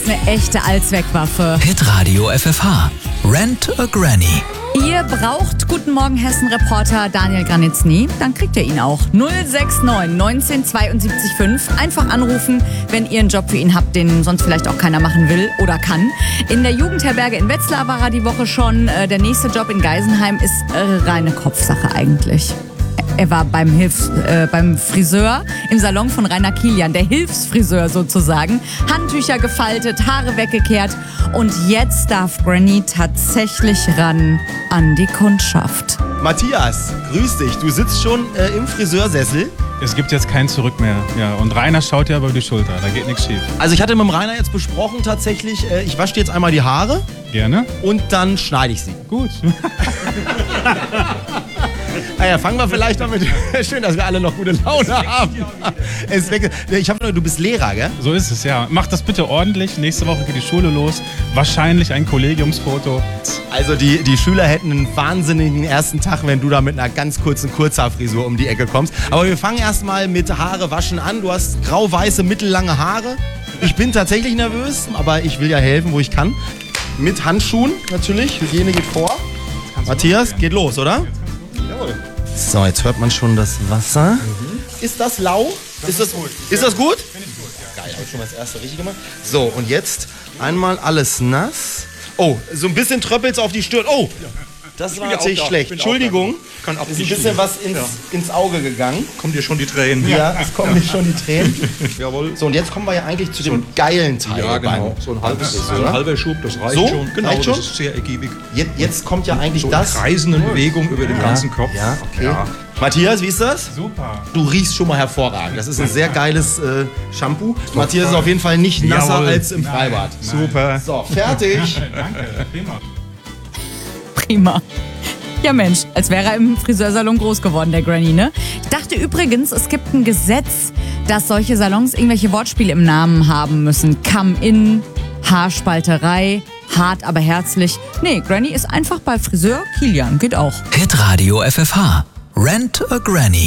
eine echte Allzweckwaffe. Hitradio FFH. Rent a Granny. Ihr braucht Guten Morgen Hessen-Reporter Daniel Granitzny, dann kriegt ihr ihn auch. 069 19 72 5. Einfach anrufen, wenn ihr einen Job für ihn habt, den sonst vielleicht auch keiner machen will oder kann. In der Jugendherberge in Wetzlar war er die Woche schon. Der nächste Job in Geisenheim ist reine Kopfsache eigentlich. Er war beim Friseur im Salon von Rainer Kilian, der Hilfsfriseur sozusagen. Handtücher gefaltet, Haare weggekehrt. Und jetzt darf Granny tatsächlich ran an die Kundschaft. Matthias, grüß dich. Du sitzt schon im Friseursessel. Es gibt jetzt kein Zurück mehr. Ja, und Rainer schaut ja über die Schulter, da geht nichts schief. Also ich hatte mit dem Rainer jetzt besprochen tatsächlich, ich wasche dir jetzt einmal die Haare. Gerne? Und dann schneide ich sie. Gut. Naja, fangen wir vielleicht damit. Schön, dass wir alle noch gute Laune haben. Ich habe nur, du bist Lehrer, gell? So ist es, ja. Mach das bitte ordentlich. Nächste Woche geht die Schule los. Wahrscheinlich ein Kollegiumsfoto. Also die Schüler hätten einen wahnsinnigen ersten Tag, wenn du da mit einer ganz kurzen Kurzhaarfrisur um die Ecke kommst. Aber wir fangen erstmal mit Haare waschen an. Du hast grau-weiße, mittellange Haare. Ich bin tatsächlich nervös, aber ich will ja helfen, wo ich kann. Mit Handschuhen natürlich. Hygiene geht vor. Matthias, geht los, oder? Jawohl. So, jetzt hört man schon das Wasser. Ist das lau? Ist das gut? Ist das gut? Finde ich gut, ja. Geil, habe ich schon mal das erste richtig gemacht. So, und jetzt einmal alles nass. Oh, so ein bisschen tröppelt's auf die Stirn. Oh, das war natürlich schlecht. Entschuldigung, ist ein bisschen was ins Auge gegangen. Kommen dir schon die Tränen? Ja, es kommen mir schon die Tränen. Jawohl. So, und jetzt kommen wir ja eigentlich zu dem geilen Teil. Ja, genau. So ein halber Schub, das reicht So? schon. Genau, Reicht schon? das ist sehr ergiebig. Jetzt kommt ja eigentlich So das. eine kreisende Bewegung über den ganzen Kopf. Ja, okay. Ja. Matthias, wie ist das? Super. Du riechst schon mal hervorragend. Das ist ein sehr geiles Shampoo. Matthias ist auf jeden Fall nicht nasser Jawohl. als im Freibad. Super. So, fertig. Danke, prima. Prima. Ja Mensch, als wäre er im Friseursalon groß geworden, der Granny, ne? Ich dachte übrigens, es gibt ein Gesetz, dass solche Salons irgendwelche Wortspiele im Namen haben müssen. Come-in, Haarspalterei, hart aber herzlich. Nee, Granny ist einfach bei Friseur Kilian, geht auch. Hitradio FFH. Rent a Granny.